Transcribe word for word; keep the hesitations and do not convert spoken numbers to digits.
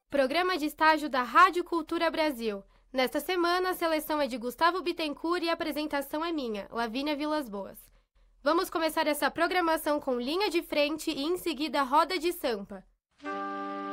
Programa de estágio da Rádio Cultura Brasil. Nesta semana, a seleção é de Gustavo Bittencourt e a apresentação é minha, Lavínia Vilas Boas. Vamos começar essa programação com linha de frente e, em seguida, roda de sampa.